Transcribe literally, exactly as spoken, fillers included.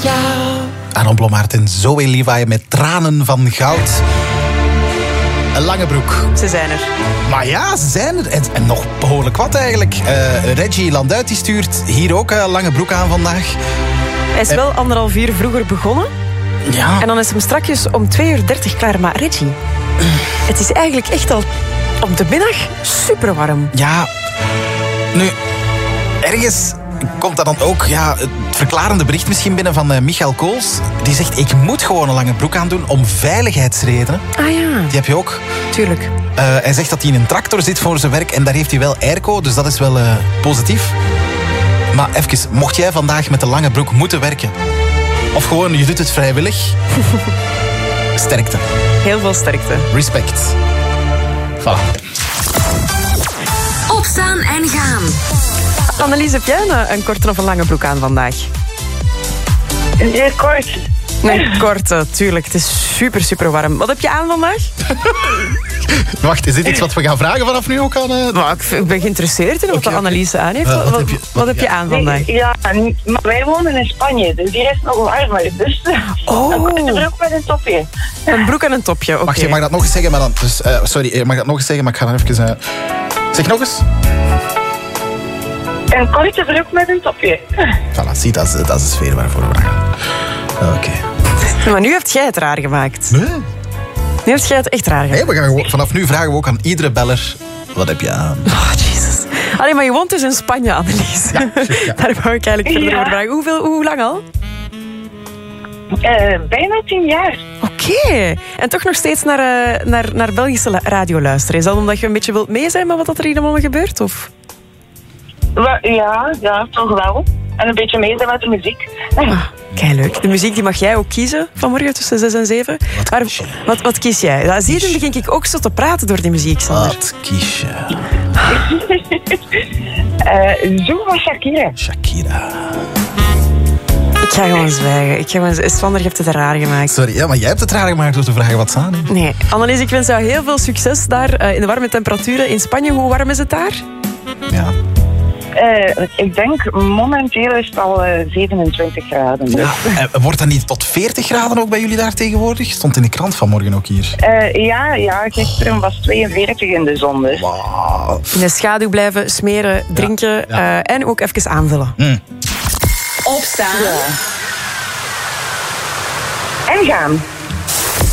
jou. Aaron Blommaert en Zoe Levi met Tranen van Goud. Een lange broek. Ze zijn er. Maar ja, ze zijn er. En, en nog behoorlijk wat eigenlijk. Uh, Reggie Landuit die stuurt hier ook een lange broek aan vandaag. Hij is wel anderhalf uur vroeger begonnen. Ja. En dan is hem strakjes om twee uur dertig klaar. Maar Reggie, het is eigenlijk echt al op de middag super warm. Ja, nu, ergens komt dat dan ook ja, het verklarende bericht misschien binnen van uh, Michael Kools. Die zegt, ik moet gewoon een lange broek aandoen om veiligheidsredenen. Ah ja. Die heb je ook. Tuurlijk. Uh, hij zegt dat hij in een tractor zit voor zijn werk en daar heeft hij wel airco, dus dat is wel uh, positief. Maar even, mocht jij vandaag met een lange broek moeten werken, of gewoon je doet het vrijwillig, sterkte. Heel veel sterkte. Respect. Voilà. Opstaan en gaan. Annelies, heb jij een, een korte of een lange broek aan vandaag? Heel kort. Een korte, tuurlijk. Het is super, super warm. Wat heb je aan vandaag? Wacht, is dit iets wat we gaan vragen vanaf nu ook aan... Uh... Nou, ik, ik ben geïnteresseerd in wat okay, de Annelies aan heeft. Uh, wat, wat wat heb je, wat heb je ja. aan vandaag? Ja, maar wij wonen in Spanje, dus hier is het nog warmer. Dus oh. een korte broek met een topje. Een broek en een topje, oké. Wacht, je mag dat nog eens zeggen, maar dan... Dus, uh, sorry, je mag dat nog eens zeggen, maar ik ga dan even... Uh... Zeg nog eens. Een korte broek met een topje. Voilà, zie, dat is, dat is de sfeer waarvoor we gaan. Oké. Okay. Maar nu heb jij het raar gemaakt. Nee. Nu heb jij het echt raar gemaakt. Nee, we gaan gewoon, vanaf nu vragen we ook aan iedere beller... Wat heb je aan? Oh, jezus. Allee, maar je woont dus in Spanje, Annelies. Ja, ja. Daar wou ik eigenlijk verder Ja. over vragen. Hoeveel, hoe lang al? Uh, bijna tien jaar. Oké. Okay. En toch nog steeds naar, uh, naar, naar Belgische la- radio luisteren. Is dat omdat je een beetje wilt mee zijn met wat er hier allemaal gebeurt? Of? Ja, ja, toch wel. En een beetje mee zijn met de muziek. Ah, kei leuk. De muziek die mag jij ook kiezen vanmorgen tussen zes en zeven. Wat Maar, kies je? wat, wat kies jij? Ja, zie je, dan begin ik ook zo te praten door die muziek, Sander. Wat kies je? uh, Zoek van Shakira. Shakira. Ik ga gewoon zwijgen. Ik ga gewoon... Sander, je hebt het raar gemaakt. Sorry, ja, maar jij hebt het raar gemaakt door te vragen wat ze aan heeft. Nee. Annelies, ik wens jou heel veel succes daar uh, in de warme temperaturen in Spanje. Hoe warm is het daar? Ja. Uh, ik denk momenteel is het al uh, zevenentwintig graden. Dus. Ja, en wordt dat niet tot veertig graden ook bij jullie daar tegenwoordig? Stond in de krant vanmorgen ook hier. Uh, ja, ja, gisteren was tweeënveertig in de zon. Dus. Wow. In de schaduw blijven, smeren, drinken ja, ja. Uh, en ook even aanvullen. Mm. Opstaan. Ja. En gaan.